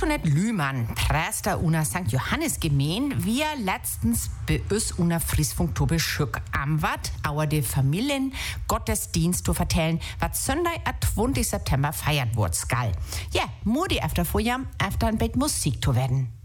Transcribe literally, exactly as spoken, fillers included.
Antoinette Lühmann, Präster una Sankt Johannes Gemein, wir letztens bei uns una Friesfunk to beschück am Wat, auer de Familien Gottesdienst zu vertellen, was Sonntag am zwanzigsten September feiert wird, skal. Ja, Modi efter Fojam, efter ein Bett Musik zu werden.